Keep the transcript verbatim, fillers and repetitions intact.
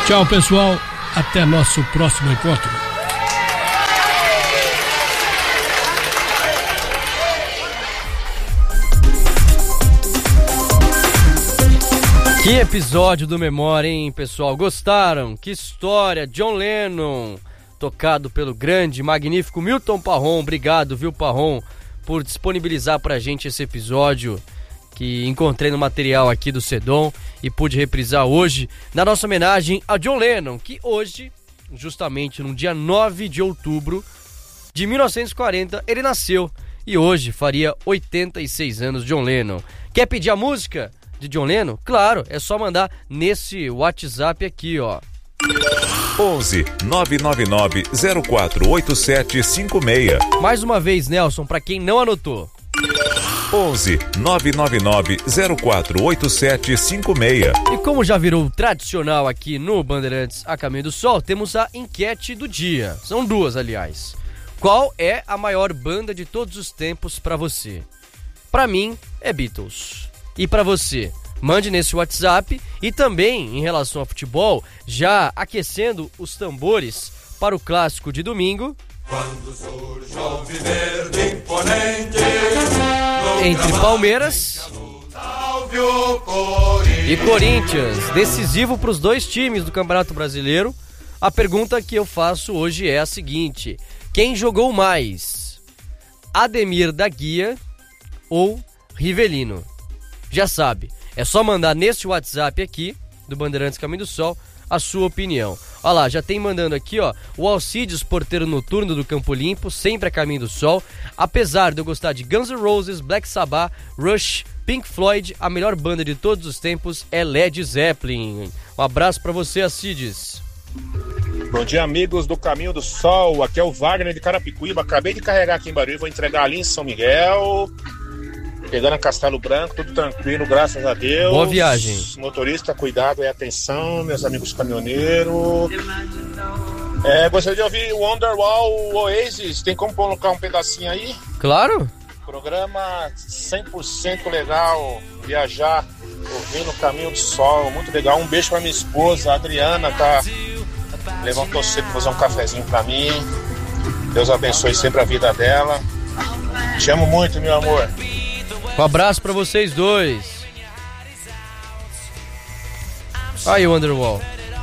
Tchau, pessoal. Até nosso próximo encontro. Que episódio do Memória, hein, pessoal? Gostaram? Que história! John Lennon, tocado pelo grande, magnífico Milton Parron. Obrigado, viu, Parron, por disponibilizar pra gente esse episódio que encontrei no material aqui do Sedom e pude reprisar hoje na nossa homenagem a John Lennon, que hoje, justamente no dia nove de outubro de mil novecentos e quarenta, ele nasceu e hoje faria oitenta e seis anos. John Lennon. Quer pedir a música de John Lennon? Claro, é só mandar nesse WhatsApp aqui, ó. onze nove nove nove zero quatro oito sete cinco seis. Mais uma vez, Nelson, para quem não anotou. onze nove nove nove zero quatro oito sete cinco seis. E como já virou tradicional aqui no Bandeirantes A Caminho do Sol, temos a enquete do dia. São duas, aliás. Qual é a maior banda de todos os tempos para você? Para mim, é Beatles. E para você? Mande nesse WhatsApp. E também, em relação ao futebol, já aquecendo os tambores para o clássico de domingo. Quando surge o alviverde imponente, entre Palmeiras e Corinthians, decisivo para os dois times do Campeonato Brasileiro. A pergunta que eu faço hoje é a seguinte: quem jogou mais? Ademir da Guia ou Rivelino? Já sabe, é só mandar nesse WhatsApp aqui do Bandeirantes Caminho do Sol a sua opinião. Olha lá, já tem mandando aqui, ó, o Alcides, porteiro noturno do Campo Limpo, sempre a Caminho do Sol. Apesar de eu gostar de Guns N' Roses, Black Sabbath, Rush, Pink Floyd, a melhor banda de todos os tempos é Led Zeppelin. Um abraço pra você, Alcides. Bom dia, amigos do Caminho do Sol. Aqui é o Wagner de Carapicuíba. Acabei de carregar aqui em Barueri, vou entregar ali em São Miguel. Pegando a Castelo Branco, tudo tranquilo, graças a Deus. Boa viagem. Motorista, cuidado e atenção, meus amigos caminhoneiros. É, gostaria de ouvir o Wonderwall Oasis. Tem como colocar um pedacinho aí? Claro. Programa cem por cento legal. Viajar, ouvindo o Caminho do Sol. Muito legal. Um beijo pra minha esposa, a Adriana, tá? Levantou cedo pra fazer um cafezinho pra mim. Deus abençoe sempre a vida dela. Te amo muito, meu amor. Um abraço pra vocês dois. Aí o Wonderwall.